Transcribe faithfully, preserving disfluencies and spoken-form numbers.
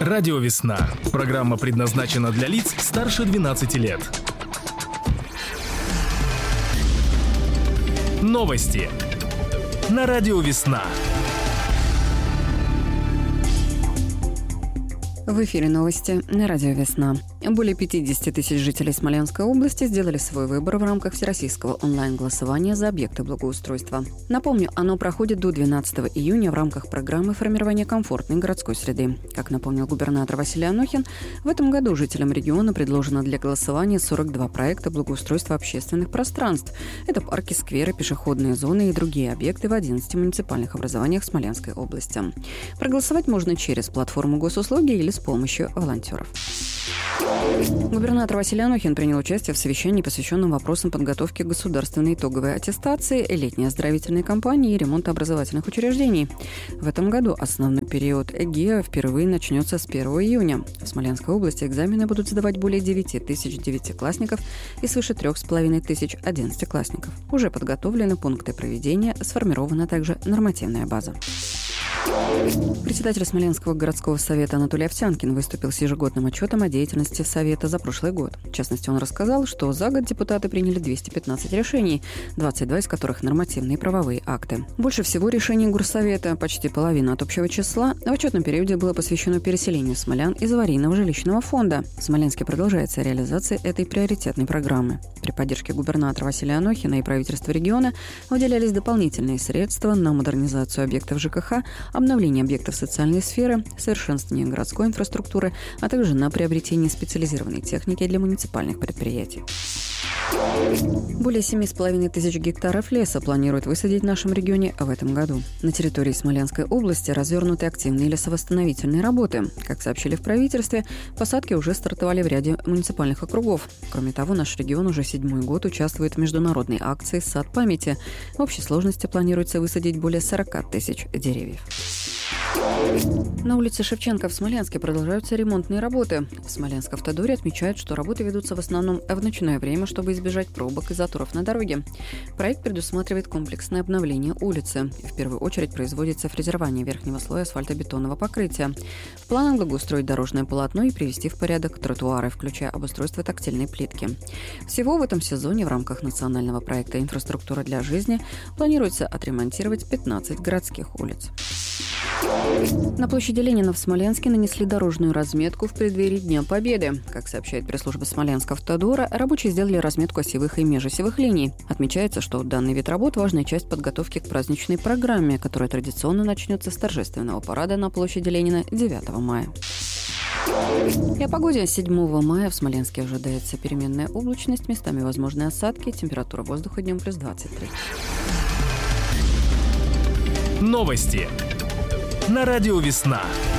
Радио «Весна». Программа предназначена для лиц старше двенадцати лет. Новости на Радио «Весна». В эфире новости на Радио «Весна». Более пятьдесят тысяч жителей Смоленской области сделали свой выбор в рамках всероссийского онлайн-голосования за объекты благоустройства. Напомню, оно проходит до двенадцатого июня в рамках программы формирования комфортной городской среды. Как напомнил губернатор Василий Анохин, в этом году жителям региона предложено для голосования сорок два проекта благоустройства общественных пространств. Это парки, скверы, пешеходные зоны и другие объекты в одиннадцати муниципальных образованиях Смоленской области. Проголосовать можно через платформу госуслуги или с помощью волонтеров. Губернатор Василий Анохин принял участие в совещании, посвященном вопросам подготовки государственной итоговой аттестации, летней оздоровительной кампании и ремонта образовательных учреждений. В этом году основной период ЭГЭ впервые начнется с первого июня. В Смоленской области экзамены будут сдавать более девяти тысяч девятиклассников и свыше трех с половиной тысяч одиннадцатиклассников. Уже подготовлены пункты проведения, сформирована также нормативная база. Председатель Смоленского городского совета Анатолий Овсянкин выступил с ежегодным отчетом о деятельности совета за прошлый год. В частности, он рассказал, что за год депутаты приняли двести пятнадцать решений, двадцать два из которых нормативные и правовые акты. Больше всего решений горсовета, почти половина от общего числа, в отчетном периоде было посвящено переселению смолян из аварийного жилищного фонда. В Смоленске продолжается реализация этой приоритетной программы. При поддержке губернатора Василия Анохина и правительства региона выделялись дополнительные средства на модернизацию объектов ЖКХ, обновление объектов социальной сферы, совершенствование городской инфраструктуры, а также на приобретение специализированной техники для муниципальных предприятий. Более семи с половиной тысяч гектаров леса планируют высадить в нашем регионе в этом году. На территории Смоленской области развернуты активные лесовосстановительные работы. Как сообщили в правительстве, посадки уже стартовали в ряде муниципальных округов. Кроме того, наш регион уже седьмой год участвует в международной акции «Сад памяти». В общей сложности планируется высадить более сорока тысяч деревьев. На улице Шевченко в Смоленске продолжаются ремонтные работы. В Смоленск-Автодоре отмечают, что работы ведутся в основном в ночное время, чтобы избежать пробок и заторов на дороге. Проект предусматривает комплексное обновление улицы. В первую очередь производится фрезерование верхнего слоя асфальтобетонного покрытия. В планах благоустроить дорожное полотно и привести в порядок тротуары, включая обустройство тактильной плитки. Всего в этом сезоне в рамках национального проекта «Инфраструктура для жизни» планируется отремонтировать пятнадцать городских улиц. На площади Ленина в Смоленске нанесли дорожную разметку в преддверии Дня Победы. Как сообщает пресс-служба Смоленск-Автодора, рабочие сделали разметку осевых и межосевых линий. Отмечается, что данный вид работ – важная часть подготовки к праздничной программе, которая традиционно начнется с торжественного парада на площади Ленина девятого мая. И о погоде. седьмого мая в Смоленске ожидается переменная облачность, местами возможны осадки, температура воздуха днем плюс двадцать три. Новости на Радио «Весна».